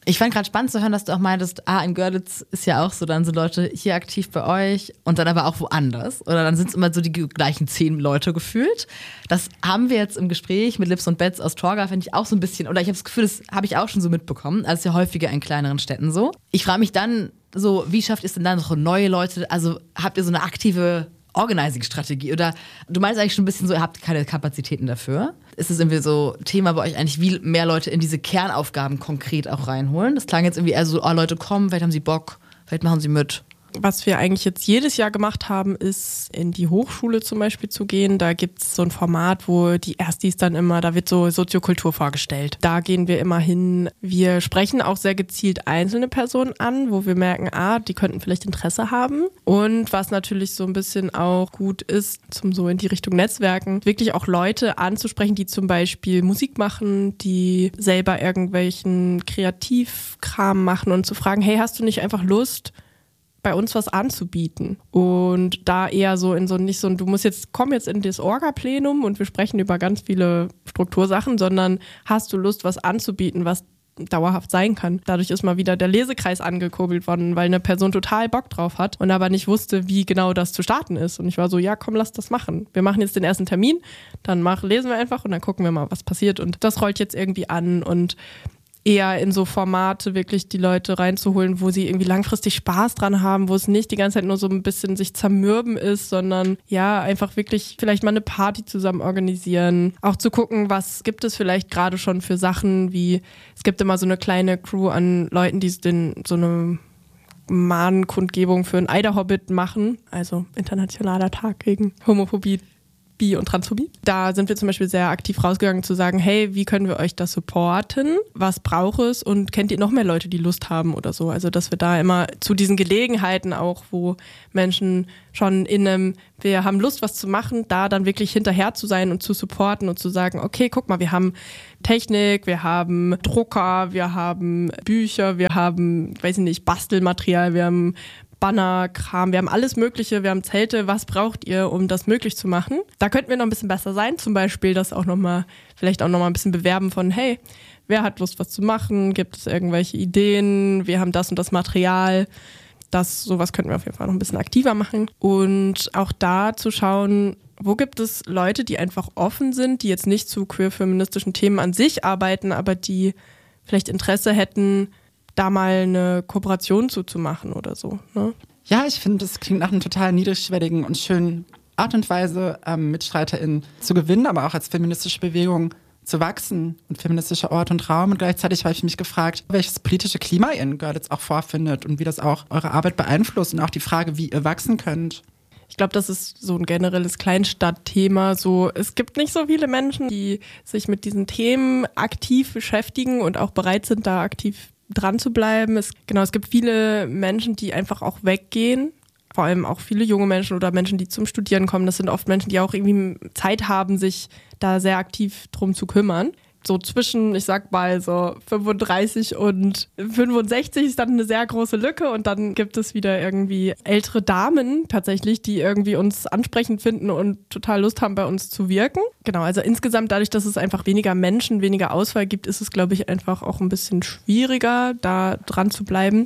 Ich fand gerade spannend zu hören, dass du auch meintest, ah, in Görlitz ist ja auch so, dann sind Leute hier aktiv bei euch und dann aber auch woanders. Oder dann sind es immer so die gleichen zehn Leute gefühlt. Das haben wir jetzt im Gespräch mit Lips und Bets aus Torgau, finde ich auch so ein bisschen, oder ich habe das Gefühl, das habe ich auch schon so mitbekommen. Also ist ja häufiger in kleineren Städten so. Ich frage mich dann so, wie schafft ihr es denn dann noch neue Leute? Also habt ihr so eine aktive Organizing-Strategie? Oder du meinst eigentlich schon ein bisschen so, ihr habt keine Kapazitäten dafür. Ist es irgendwie so Thema bei euch eigentlich, wie mehr Leute in diese Kernaufgaben konkret auch reinholen? Das klang jetzt irgendwie eher so, oh, Leute kommen, vielleicht haben sie Bock, vielleicht machen sie mit. Was wir eigentlich jetzt jedes Jahr gemacht haben, ist in die Hochschule zum Beispiel zu gehen. Da gibt es so ein Format, wo die Erstis dann immer, da wird so Soziokultur vorgestellt. Da gehen wir immer hin. Wir sprechen auch sehr gezielt einzelne Personen an, wo wir merken, ah, die könnten vielleicht Interesse haben. Und was natürlich so ein bisschen auch gut ist, zum so in die Richtung Netzwerken, wirklich auch Leute anzusprechen, die zum Beispiel Musik machen, die selber irgendwelchen Kreativkram machen und zu fragen, hey, hast du nicht einfach Lust, bei uns was anzubieten? Und da eher so in so nicht so, du musst jetzt, komm jetzt in das Orga-Plenum und wir sprechen über ganz viele Struktursachen, sondern hast du Lust, was anzubieten, was dauerhaft sein kann. Dadurch ist mal wieder der Lesekreis angekurbelt worden, weil eine Person total Bock drauf hat und aber nicht wusste, wie genau das zu starten ist. Und ich war so, ja komm, lass das machen. Wir machen jetzt den ersten Termin, dann mach, lesen wir einfach und dann gucken wir mal, was passiert. Und das rollt jetzt irgendwie an und eher in so Formate wirklich die Leute reinzuholen, wo sie irgendwie langfristig Spaß dran haben, wo es nicht die ganze Zeit nur so ein bisschen sich zermürben ist, sondern ja, einfach wirklich vielleicht mal eine Party zusammen organisieren. Auch zu gucken, was gibt es vielleicht gerade schon für Sachen, wie es gibt immer so eine kleine Crew an Leuten, die den, so eine Mahnkundgebung für einen Eiderhobbit machen, also internationaler Tag gegen Homophobie, Bi- und Transphobie. Da sind wir zum Beispiel sehr aktiv rausgegangen zu sagen, hey, wie können wir euch das supporten? Was braucht es? Und kennt ihr noch mehr Leute, die Lust haben oder so? Also, dass wir da immer zu diesen Gelegenheiten auch, wo Menschen schon in einem, wir haben Lust, was zu machen, da dann wirklich hinterher zu sein und zu supporten und zu sagen, okay, guck mal, wir haben Technik, wir haben Drucker, wir haben Bücher, wir haben, weiß ich nicht, Bastelmaterial, wir haben Banner, Kram, wir haben alles Mögliche, wir haben Zelte, was braucht ihr, um das möglich zu machen? Da könnten wir noch ein bisschen besser sein, zum Beispiel das auch nochmal, vielleicht auch nochmal ein bisschen bewerben von, hey, wer hat Lust, was zu machen? Gibt es irgendwelche Ideen? Wir haben das und das Material. Das, sowas könnten wir auf jeden Fall noch ein bisschen aktiver machen. Und auch da zu schauen, wo gibt es Leute, die einfach offen sind, die jetzt nicht zu queer-feministischen Themen an sich arbeiten, aber die vielleicht Interesse hätten, da mal eine Kooperation zuzumachen oder so. Ne? Ja, ich finde, das klingt nach einer total niedrigschwelligen und schönen Art und Weise, ähm, MitstreiterInnen zu gewinnen, aber auch als feministische Bewegung zu wachsen und feministischer Ort und Raum. Und gleichzeitig habe ich mich gefragt, welches politische Klima ihr in Görlitz auch vorfindet und wie das auch eure Arbeit beeinflusst und auch die Frage, wie ihr wachsen könnt. Ich glaube, das ist so ein generelles Kleinstadtthema. So, es gibt nicht so viele Menschen, die sich mit diesen Themen aktiv beschäftigen und auch bereit sind, da aktiv dran zu bleiben. Es, genau, es gibt viele Menschen, die einfach auch weggehen. Vor allem auch viele junge Menschen oder Menschen, die zum Studieren kommen. Das sind oft Menschen, die auch irgendwie Zeit haben, sich da sehr aktiv drum zu kümmern. So zwischen, ich sag mal, so fünfunddreißig und fünfundsechzig ist dann eine sehr große Lücke und dann gibt es wieder irgendwie ältere Damen tatsächlich, die irgendwie uns ansprechend finden und total Lust haben, bei uns zu wirken. Genau, also insgesamt dadurch, dass es einfach weniger Menschen, weniger Auswahl gibt, ist es, glaube ich, einfach auch ein bisschen schwieriger, da dran zu bleiben.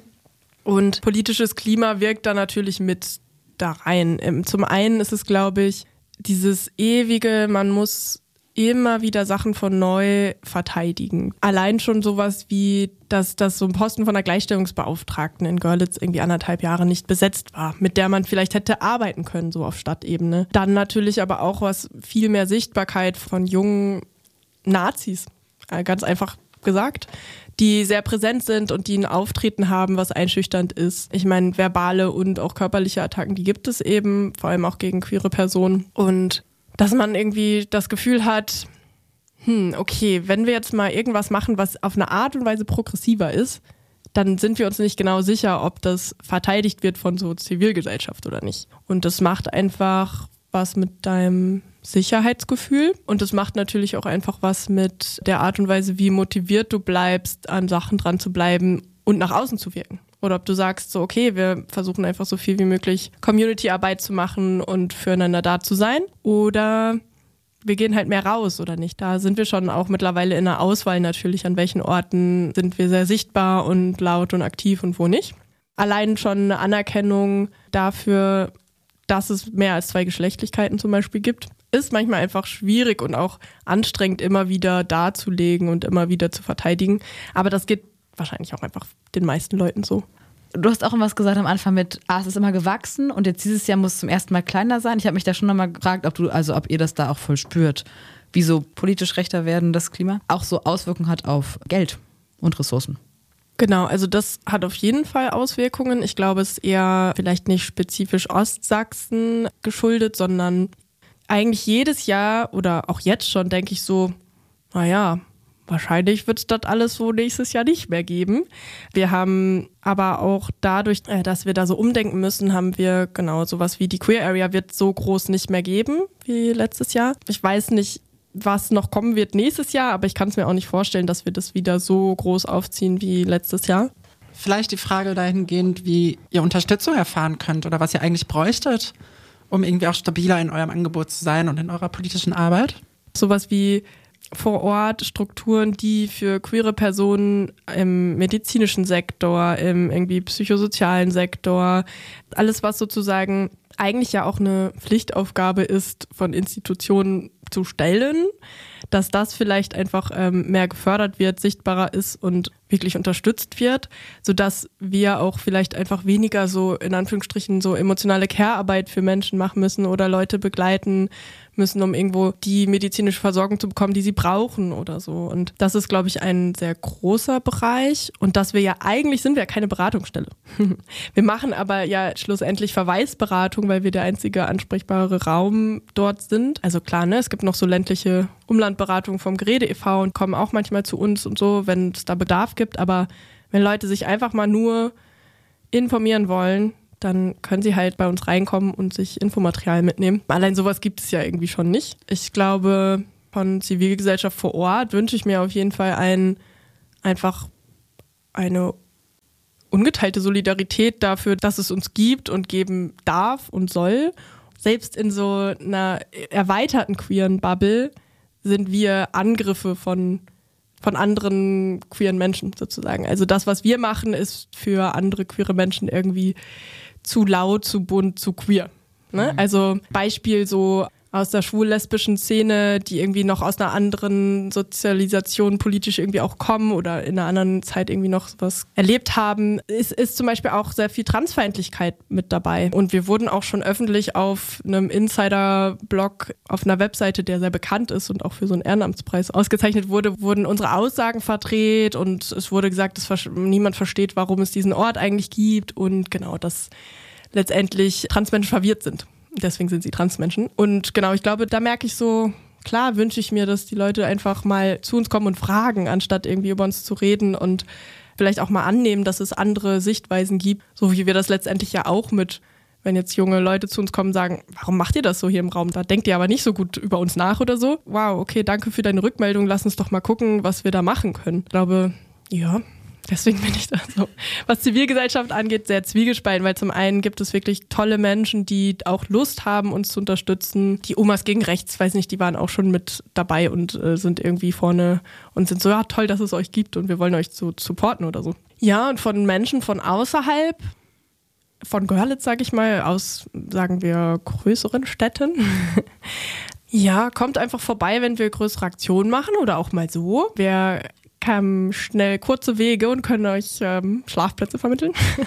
Und politisches Klima wirkt da natürlich mit da rein. Zum einen ist es, glaube ich, dieses ewige, man muss immer wieder Sachen von neu verteidigen. Allein schon sowas wie, dass, dass so ein Posten von der Gleichstellungsbeauftragten in Görlitz irgendwie anderthalb Jahre nicht besetzt war, mit der man vielleicht hätte arbeiten können, so auf Stadtebene. Dann natürlich aber auch was viel mehr Sichtbarkeit von jungen Nazis, ganz einfach gesagt, die sehr präsent sind und die ein Auftreten haben, was einschüchternd ist. Ich meine, verbale und auch körperliche Attacken, die gibt es eben, vor allem auch gegen queere Personen. Und dass man irgendwie das Gefühl hat, hm, okay, wenn wir jetzt mal irgendwas machen, was auf eine Art und Weise progressiver ist, dann sind wir uns nicht genau sicher, ob das verteidigt wird von so Zivilgesellschaft oder nicht. Und das macht einfach was mit deinem Sicherheitsgefühl und das macht natürlich auch einfach was mit der Art und Weise, wie motiviert du bleibst, an Sachen dran zu bleiben und nach außen zu wirken. Oder ob du sagst, so okay, wir versuchen einfach so viel wie möglich Community-Arbeit zu machen und füreinander da zu sein. Oder wir gehen halt mehr raus, oder nicht? Da sind wir schon auch mittlerweile in der Auswahl natürlich, an welchen Orten sind wir sehr sichtbar und laut und aktiv und wo nicht. Allein schon eine Anerkennung dafür, dass es mehr als zwei Geschlechtlichkeiten zum Beispiel gibt, ist manchmal einfach schwierig und auch anstrengend immer wieder darzulegen und immer wieder zu verteidigen. Aber das geht wahrscheinlich auch einfach den meisten Leuten so. Du hast auch was gesagt am Anfang mit, ah, es ist immer gewachsen und jetzt dieses Jahr muss es zum ersten Mal kleiner sein. Ich habe mich da schon nochmal gefragt, ob du, also ob ihr das da auch voll spürt, wie so politisch rechter werden das Klima auch so Auswirkungen hat auf Geld und Ressourcen. Genau, also das hat auf jeden Fall Auswirkungen. Ich glaube, es ist eher vielleicht nicht spezifisch Ostsachsen geschuldet, sondern eigentlich jedes Jahr oder auch jetzt schon denke ich so, naja, wahrscheinlich wird es das alles so nächstes Jahr nicht mehr geben. Wir haben aber auch dadurch, dass wir da so umdenken müssen, haben wir genau sowas wie die Queer Area wird so groß nicht mehr geben wie letztes Jahr. Ich weiß nicht, was noch kommen wird nächstes Jahr, aber ich kann es mir auch nicht vorstellen, dass wir das wieder so groß aufziehen wie letztes Jahr. Vielleicht die Frage dahingehend, wie ihr Unterstützung erfahren könnt oder was ihr eigentlich bräuchtet, um irgendwie auch stabiler in eurem Angebot zu sein und in eurer politischen Arbeit? Sowas wie vor Ort Strukturen, die für queere Personen im medizinischen Sektor, im irgendwie psychosozialen Sektor, alles was sozusagen eigentlich ja auch eine Pflichtaufgabe ist, von Institutionen zu stellen, dass das vielleicht einfach ähm, mehr gefördert wird, sichtbarer ist und wirklich unterstützt wird, sodass wir auch vielleicht einfach weniger so in Anführungsstrichen so emotionale Care-Arbeit für Menschen machen müssen oder Leute begleiten müssen, um irgendwo die medizinische Versorgung zu bekommen, die sie brauchen oder so. Und das ist, glaube ich, ein sehr großer Bereich und dass wir ja eigentlich sind wir ja keine Beratungsstelle. Wir machen aber ja schlussendlich Verweisberatung, weil wir der einzige ansprechbare Raum dort sind. Also klar, ne, es gibt noch so ländliche Umlandberatung vom Gerede e V und kommen auch manchmal zu uns und so, wenn es da Bedarf gibt. Aber wenn Leute sich einfach mal nur informieren wollen, dann können sie halt bei uns reinkommen und sich Infomaterial mitnehmen. Allein sowas gibt es ja irgendwie schon nicht. Ich glaube, von Zivilgesellschaft vor Ort wünsche ich mir auf jeden Fall ein, einfach eine ungeteilte Solidarität dafür, dass es uns gibt und geben darf und soll. Selbst in so einer erweiterten queeren Bubble sind wir Angriffe von, von anderen queeren Menschen sozusagen. Also das, was wir machen, ist für andere queere Menschen irgendwie zu laut, zu bunt, zu queer. Ne? Mhm. Also Beispiel so aus der schwul-lesbischen Szene, die irgendwie noch aus einer anderen Sozialisation politisch irgendwie auch kommen oder in einer anderen Zeit irgendwie noch was erlebt haben, ist, ist zum Beispiel auch sehr viel Transfeindlichkeit mit dabei. Und wir wurden auch schon öffentlich auf einem Insider-Blog auf einer Webseite, der sehr bekannt ist und auch für so einen Ehrenamtspreis ausgezeichnet wurde, wurden unsere Aussagen verdreht und es wurde gesagt, dass niemand versteht, warum es diesen Ort eigentlich gibt und genau, dass letztendlich Transmenschen verwirrt sind. Deswegen sind sie Transmenschen. Und genau, ich glaube, da merke ich so, klar wünsche ich mir, dass die Leute einfach mal zu uns kommen und fragen, anstatt irgendwie über uns zu reden und vielleicht auch mal annehmen, dass es andere Sichtweisen gibt, so wie wir das letztendlich ja auch mit, wenn jetzt junge Leute zu uns kommen und sagen, warum macht ihr das so hier im Raum? Da denkt ihr aber nicht so gut über uns nach oder so. Wow, okay, danke für deine Rückmeldung, lass uns doch mal gucken, was wir da machen können. Ich glaube, ja, deswegen bin ich da so, was Zivilgesellschaft angeht, sehr zwiegespalten, weil zum einen gibt es wirklich tolle Menschen, die auch Lust haben, uns zu unterstützen. Die Omas gegen Rechts, weiß nicht, die waren auch schon mit dabei und äh, sind irgendwie vorne und sind so, ja toll, dass es euch gibt und wir wollen euch so supporten oder so. Ja, und von Menschen von außerhalb, von Görlitz, sag ich mal, aus, sagen wir, größeren Städten, ja, kommt einfach vorbei, wenn wir größere Aktionen machen oder auch mal so. Wir haben schnell kurze Wege und können euch ähm, Schlafplätze vermitteln.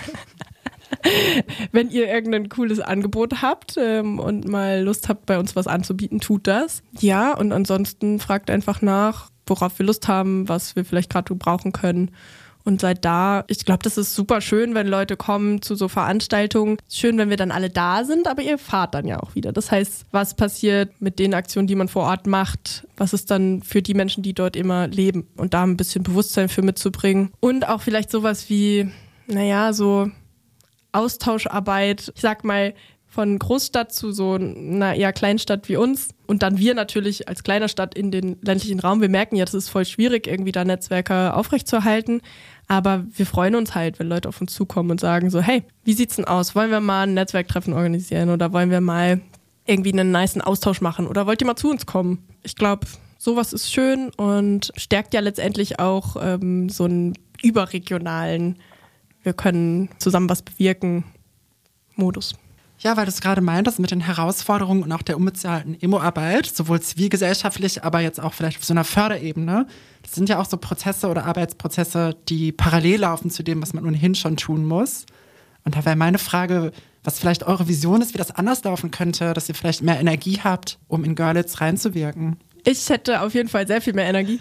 Wenn ihr irgendein cooles Angebot habt ähm, und mal Lust habt, bei uns was anzubieten, tut das. Ja, und ansonsten fragt einfach nach, worauf wir Lust haben, was wir vielleicht gerade brauchen können. Und seid da. Ich glaube, das ist super schön, wenn Leute kommen zu so Veranstaltungen. Schön, wenn wir dann alle da sind, aber ihr fahrt dann ja auch wieder. Das heißt, was passiert mit den Aktionen, die man vor Ort macht? Was ist dann für die Menschen, die dort immer leben? Und da ein bisschen Bewusstsein für mitzubringen. Und auch vielleicht sowas wie, naja, so Austauscharbeit. Ich sag mal, von Großstadt zu so einer eher Kleinstadt wie uns und dann wir natürlich als kleiner Stadt in den ländlichen Raum. Wir merken ja, das ist voll schwierig, irgendwie da Netzwerke aufrechtzuerhalten, aber wir freuen uns halt, wenn Leute auf uns zukommen und sagen so, hey, wie sieht's denn aus? Wollen wir mal ein Netzwerktreffen organisieren oder wollen wir mal irgendwie einen nicen Austausch machen oder wollt ihr mal zu uns kommen? Ich glaube, sowas ist schön und stärkt ja letztendlich auch ähm, so einen überregionalen, wir können zusammen was bewirken, Modus. Ja, weil du es gerade meintest mit den Herausforderungen und auch der unbezahlten Emo-Arbeit, sowohl zivilgesellschaftlich, aber jetzt auch vielleicht auf so einer Förderebene. Das sind ja auch so Prozesse oder Arbeitsprozesse, die parallel laufen zu dem, was man ohnehin schon tun muss. Und da wäre meine Frage, was vielleicht eure Vision ist, wie das anders laufen könnte, dass ihr vielleicht mehr Energie habt, um in Görlitz reinzuwirken. Ich hätte auf jeden Fall sehr viel mehr Energie.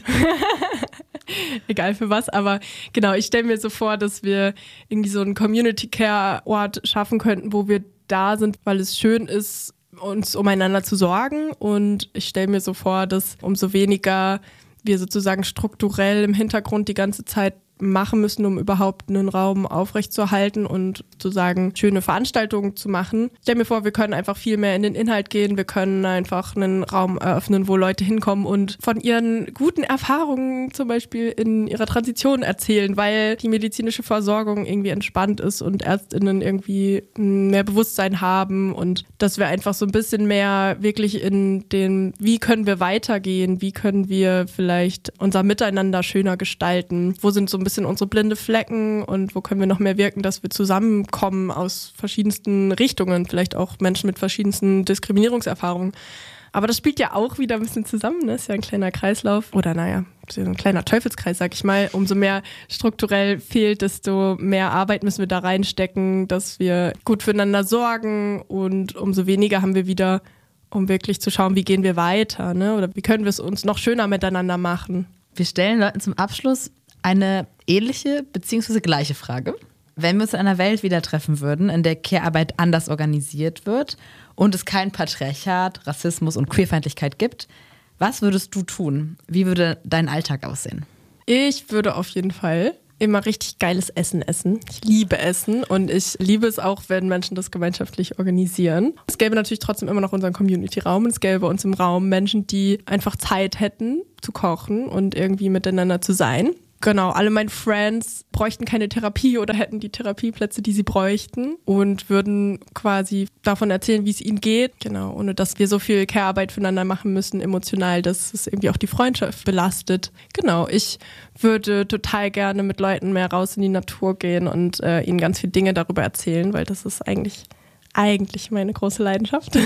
Egal für was, aber genau, ich stelle mir so vor, dass wir irgendwie so einen Community-Care-Ort schaffen könnten, wo wir da sind, weil es schön ist, uns umeinander zu sorgen. Und ich stelle mir so vor, dass umso weniger wir sozusagen strukturell im Hintergrund die ganze Zeit machen müssen, um überhaupt einen Raum aufrechtzuerhalten und sozusagen schöne Veranstaltungen zu machen. Ich stelle mir vor, wir können einfach viel mehr in den Inhalt gehen, wir können einfach einen Raum eröffnen, wo Leute hinkommen und von ihren guten Erfahrungen zum Beispiel in ihrer Transition erzählen, weil die medizinische Versorgung irgendwie entspannt ist und ÄrztInnen irgendwie mehr Bewusstsein haben und dass wir einfach so ein bisschen mehr wirklich in den, wie können wir weitergehen, wie können wir vielleicht unser Miteinander schöner gestalten, wo sind so ein bisschen unsere blinde Flecken und wo können wir noch mehr wirken, dass wir zusammenkommen aus verschiedensten Richtungen, vielleicht auch Menschen mit verschiedensten Diskriminierungserfahrungen. Aber das spielt ja auch wieder ein bisschen zusammen, ne? Ist ja ein kleiner Kreislauf oder naja, so ein kleiner Teufelskreis, sag ich mal. Umso mehr strukturell fehlt, desto mehr Arbeit müssen wir da reinstecken, dass wir gut füreinander sorgen und umso weniger haben wir wieder, um wirklich zu schauen, wie gehen wir weiter, ne? Oder wie können wir es uns noch schöner miteinander machen. Wir stellen Leuten zum Abschluss eine ähnliche bzw. gleiche Frage. Wenn wir uns in einer Welt wieder treffen würden, in der Care-Arbeit anders organisiert wird und es kein Patriarchat, Rassismus und Queerfeindlichkeit gibt, was würdest du tun? Wie würde dein Alltag aussehen? Ich würde auf jeden Fall immer richtig geiles Essen essen. Ich liebe Essen und ich liebe es auch, wenn Menschen das gemeinschaftlich organisieren. Es gäbe natürlich trotzdem immer noch unseren Community-Raum und es gäbe bei uns im Raum Menschen, die einfach Zeit hätten zu kochen und irgendwie miteinander zu sein. Genau, alle meine Friends bräuchten keine Therapie oder hätten die Therapieplätze, die sie bräuchten und würden quasi davon erzählen, wie es ihnen geht. Genau, ohne dass wir so viel Care-Arbeit füreinander machen müssen, emotional, dass es irgendwie auch die Freundschaft belastet. Genau, ich würde total gerne mit Leuten mehr raus in die Natur gehen und äh, ihnen ganz viele Dinge darüber erzählen, weil das ist eigentlich... eigentlich meine große Leidenschaft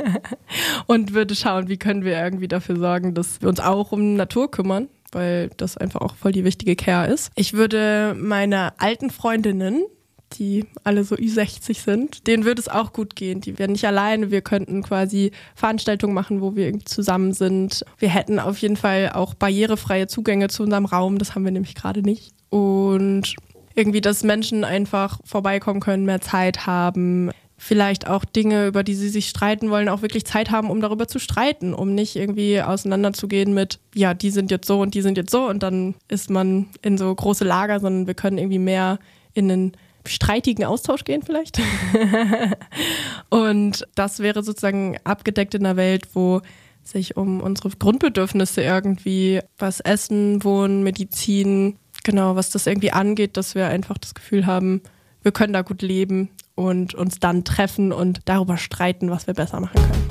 und würde schauen, wie können wir irgendwie dafür sorgen, dass wir uns auch um Natur kümmern, weil das einfach auch voll die wichtige Care ist. Ich würde meine alten Freundinnen, die alle so Ü sechzig sind, denen würde es auch gut gehen. Die wären nicht alleine, wir könnten quasi Veranstaltungen machen, wo wir irgendwie zusammen sind. Wir hätten auf jeden Fall auch barrierefreie Zugänge zu unserem Raum, das haben wir nämlich gerade nicht. Und irgendwie, dass Menschen einfach vorbeikommen können, mehr Zeit haben, vielleicht auch Dinge, über die sie sich streiten wollen, auch wirklich Zeit haben, um darüber zu streiten, um nicht irgendwie auseinanderzugehen mit, ja, die sind jetzt so und die sind jetzt so und dann ist man in so große Lager, sondern wir können irgendwie mehr in einen streitigen Austausch gehen vielleicht. Und das wäre sozusagen abgedeckt in einer Welt, wo sich um unsere Grundbedürfnisse irgendwie, was Essen, Wohnen, Medizin, genau, was das irgendwie angeht, dass wir einfach das Gefühl haben, wir können da gut leben und uns dann treffen und darüber streiten, was wir besser machen können.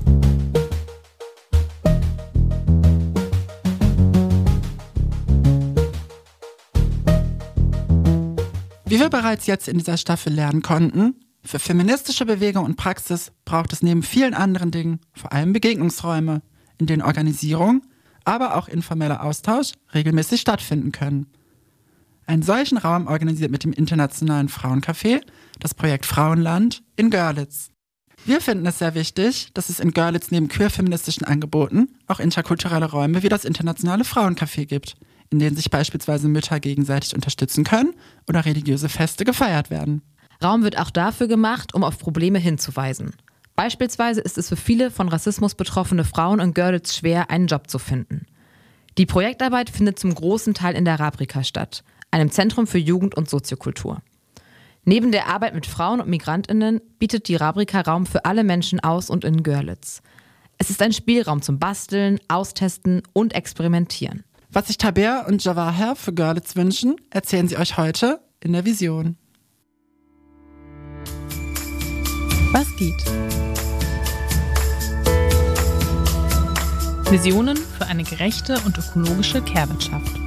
Wie wir bereits jetzt in dieser Staffel lernen konnten, für feministische Bewegung und Praxis braucht es neben vielen anderen Dingen vor allem Begegnungsräume, in denen Organisierung, aber auch informeller Austausch regelmäßig stattfinden können. Einen solchen Raum organisiert mit dem Internationalen Frauencafé das Projekt Frauenland in Görlitz. Wir finden es sehr wichtig, dass es in Görlitz neben queer-feministischen Angeboten auch interkulturelle Räume wie das Internationale Frauencafé gibt, in denen sich beispielsweise Mütter gegenseitig unterstützen können oder religiöse Feste gefeiert werden. Raum wird auch dafür gemacht, um auf Probleme hinzuweisen. Beispielsweise ist es für viele von Rassismus betroffene Frauen in Görlitz schwer, einen Job zu finden. Die Projektarbeit findet zum großen Teil in der Rabrika statt, einem Zentrum für Jugend- und Soziokultur. Neben der Arbeit mit Frauen und MigrantInnen bietet die Rabrika Raum für alle Menschen aus und in Görlitz. Es ist ein Spielraum zum Basteln, Austesten und Experimentieren. Was sich Taber und Jawahar für Görlitz wünschen, erzählen sie euch heute in der Vision. Was geht? Visionen für eine gerechte und ökologische Care-Wirtschaft.